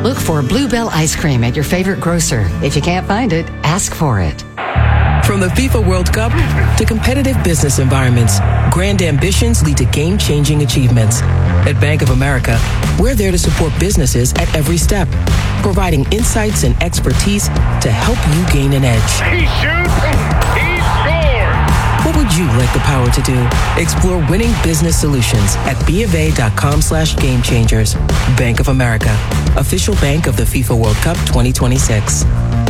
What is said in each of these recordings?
Look for Bluebell ice cream at your favorite grocer. If you can't find it, ask for it. From the FIFA World Cup to competitive business environments, grand ambitions lead to game-changing achievements. At Bank of America, we're there to support businesses at every step, providing insights and expertise to help you gain an edge. He shoots, he scores! What would you like the power to do? Explore winning business solutions at BofA.com/gamechangers. Bank of America, official bank of the FIFA World Cup 2026.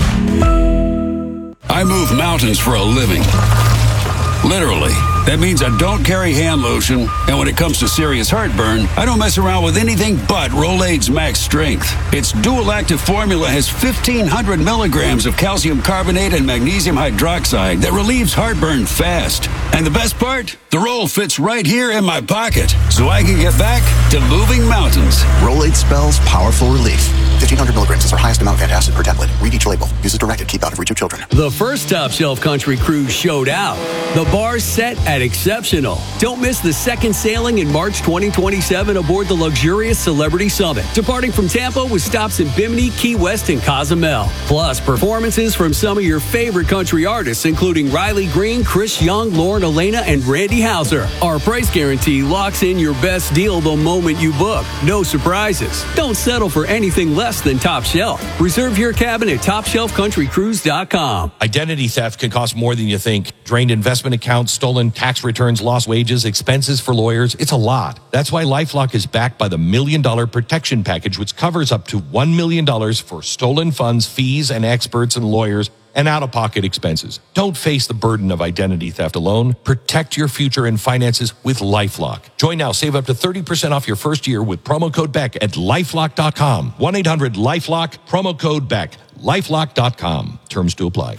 I move mountains for a living. Literally. That means I don't carry hand lotion, and when it comes to serious heartburn, I don't mess around with anything but Rolaids Max Strength. Its dual-active formula has 1,500 milligrams of calcium carbonate and magnesium hydroxide that relieves heartburn fast. And the best part? The roll fits right here in my pocket, so I can get back to moving mountains. Rolaids spells powerful relief. 1,500 milligrams is our highest amount of antacid per tablet. Read each label. Use as directed. Keep out of reach of children. The first Top Shelf Country Cruise showed out. The bar's set at exceptional. Don't miss the second sailing in March 2027 aboard the luxurious Celebrity Summit, departing from Tampa with stops in Bimini, Key West, and Cozumel. Plus, performances from some of your favorite country artists, including Riley Green, Chris Young, Lauren Elena, and Randy Houser. Our price guarantee locks in your best deal the moment you book. No surprises. Don't settle for anything less than Top Shelf. Reserve your cabin at TopShelfCountryCruise.com. Identity theft can cost more than you think. Drained investment accounts, stolen tax returns, lost wages, expenses for lawyers. It's a lot. That's why LifeLock is backed by the $1 Million Protection Package, which covers up to $1 million for stolen funds, fees, and experts and lawyers, and out-of-pocket expenses. Don't face the burden of identity theft alone. Protect your future and finances with LifeLock. Join now. Save up to 30% off your first year with promo code BECK at LifeLock.com. 1-800-LifeLock, promo code BECK. LifeLock.com. Terms to apply.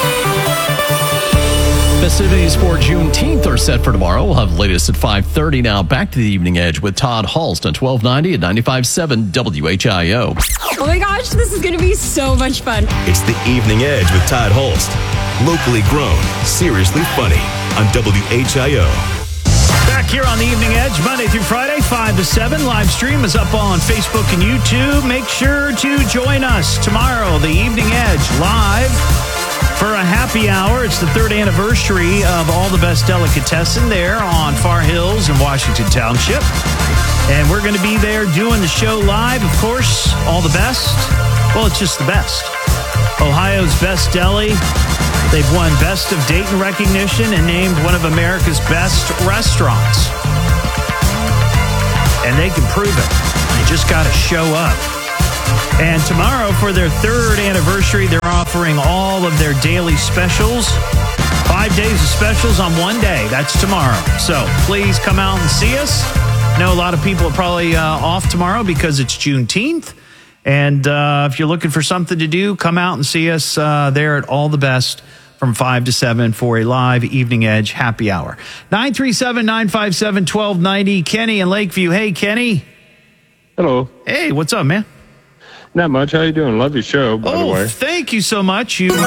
Festivities for Juneteenth are set for tomorrow. We'll have the latest at 5:30 now. Back to the Evening Edge with Todd Hulst on 1290 and 95.7 WHIO. Oh my gosh, this is going to be so much fun. It's the Evening Edge with Todd Hulst. Locally grown, seriously funny on WHIO. Back here on the Evening Edge, Monday through Friday, 5 to 7. Live stream is up on Facebook and YouTube. Make sure to join us tomorrow, the Evening Edge, live for a happy hour. It's the third anniversary of All the Best Delicatessen there on Far Hills in Washington Township. And we're going to be there doing the show live. Of course, all the best. Well, it's just the best. Ohio's best deli. They've won Best of Dayton recognition and named one of America's best restaurants. And they can prove it. You just got to show up. And tomorrow, for their third anniversary, they're offering all of their daily specials. 5 days of specials on one day. That's tomorrow. So please come out and see us. I know a lot of people are probably off tomorrow because it's Juneteenth. And if you're looking for something to do, come out and see us there at All the Best from 5 to 7 for a live Evening Edge happy hour. 937-957-1290. Kenny in Lakeview. Hey, Kenny. Hello. Hey, what's up, man? Not much. How you doing? Love your show, by the way. Thank you so much. You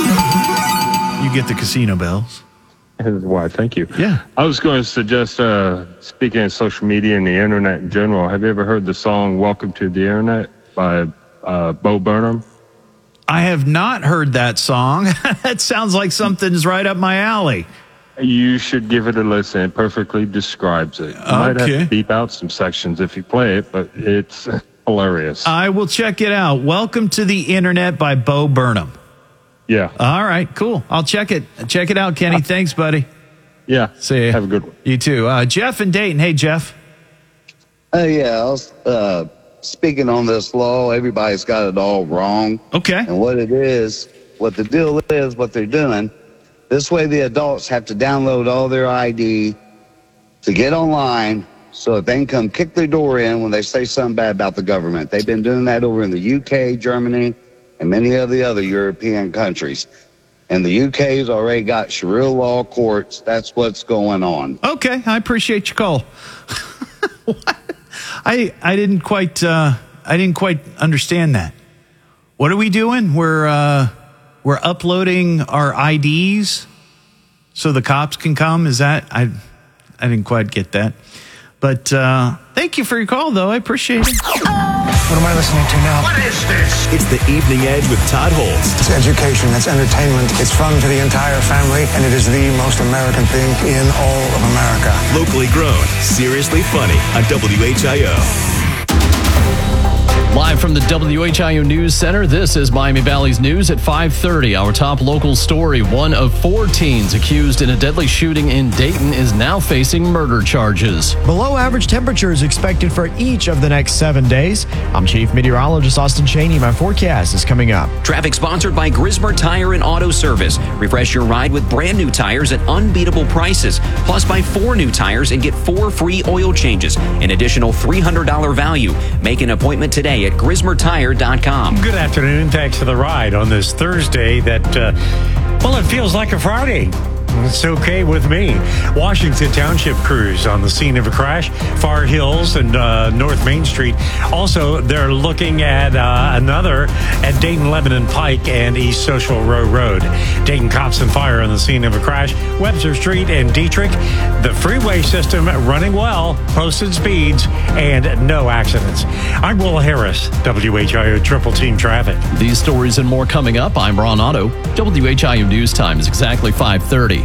get the casino bells. Why, thank you. Yeah. I was going to suggest, speaking of social media and the internet in general, have you ever heard the song Welcome to the Internet by Bo Burnham? I have not heard that song. That sounds like something's right up my alley. You should give it a listen. It perfectly describes it. You might have to beep out some sections if you play it, but it's hilarious. I will check it out. Welcome to the Internet by Bo Burnham. Yeah. All right, cool. I'll check it. Check it out, Kenny. Thanks, buddy. Yeah. See you. Have a good one. You too. Jeff in Dayton. Hey, Jeff. Yeah, I was speaking on this law. Everybody's got it all wrong. Okay. And what it is, what the deal is, what they're doing, this way the adults have to download all their ID to get online so that they can come kick their door in when they say something bad about the government. They've been doing that over in the UK, Germany, and many of the other European countries. And the UK's already got Sharia law courts. That's what's going on. Okay, I appreciate your call. What? I didn't quite understand that. What are we doing? We're uploading our IDs so the cops can come. Is that I didn't quite get that. But thank you for your call, though. I appreciate it. What am I listening to now? What is this? It's the Evening Edge with Todd Holst. It's education, it's entertainment, it's fun to the entire family, and it is the most American thing in all of America. Locally grown, seriously funny on WHIO. Live from the WHIO News Center, this is Miami Valley's News at 5:30. Our top local story, one of 4 teens accused in a deadly shooting in Dayton is now facing murder charges. Below average temperatures expected for each of the next 7 days. I'm Chief Meteorologist Austin Cheney. My forecast is coming up. Traffic sponsored by Grismer Tire and Auto Service. Refresh your ride with brand new tires at unbeatable prices. Plus, buy 4 new tires and get 4 free oil changes. An additional $300 value. Make an appointment today at GrismerTire.com. Good afternoon. Thanks for the ride on this Thursday that, it feels like a Friday. It's okay with me. Washington Township crews on the scene of a crash, Far Hills and North Main Street. Also, they're looking at another at Dayton Lebanon Pike and East Social Row Road. Dayton cops and fire on the scene of a crash, Webster Street and Dietrich. The freeway system running well, posted speeds, and no accidents. I'm Will Harris, WHIO Triple Team Traffic. These stories and more coming up. I'm Ron Otto. WHIO News Time is exactly 5:30.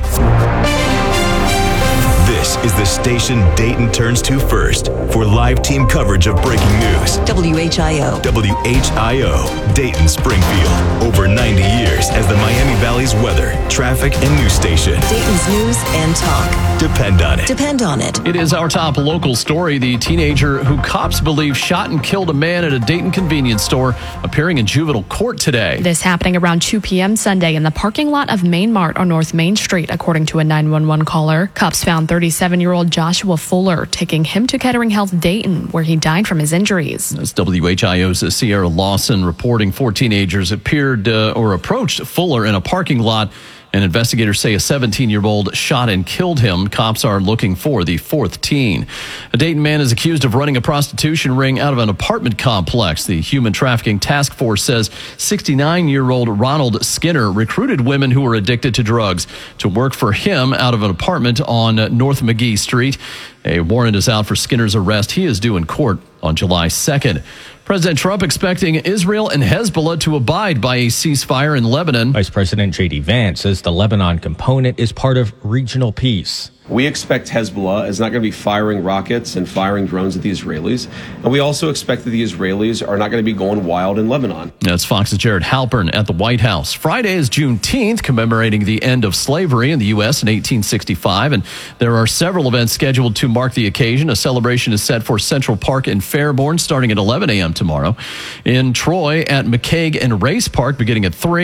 This is the station Dayton turns to first for live team coverage of breaking news. WHIO. WHIO, Dayton, Springfield. Over 90 years as the Miami Valley's weather, traffic, and news station. Dayton's news and talk. Depend on it. Depend on it. It is our top local story. The teenager who cops believe shot and killed a man at a Dayton convenience store appearing in juvenile court today. This happening around 2 p.m. Sunday in the parking lot of Main Mart on North Main Street, according to a 911 caller. Cops found 37-year-old Joshua Fuller, taking him to Kettering Health Dayton, where he died from his injuries. That's WHIO's Sierra Lawson reporting 4 teenagers appeared or approached Fuller in a parking lot. And investigators say a 17-year-old shot and killed him. Cops are looking for the 4th teen. A Dayton man is accused of running a prostitution ring out of an apartment complex. The Human Trafficking Task Force says 69-year-old Ronald Skinner recruited women who were addicted to drugs to work for him out of an apartment on North McGee Street. A warrant is out for Skinner's arrest. He is due in court on July 2nd. President Trump expecting Israel and Hezbollah to abide by a ceasefire in Lebanon. Vice President J.D. Vance says the Lebanon component is part of regional peace. We expect Hezbollah is not going to be firing rockets and firing drones at the Israelis. And we also expect that the Israelis are not going to be going wild in Lebanon. That's Fox's Jared Halpern at the White House. Friday is Juneteenth, commemorating the end of slavery in the U.S. in 1865. And there are several events scheduled to mark the occasion. A celebration is set for Central Park in Fairborn starting at 11 a.m. tomorrow. In Troy at McCaig and Race Park beginning at 3.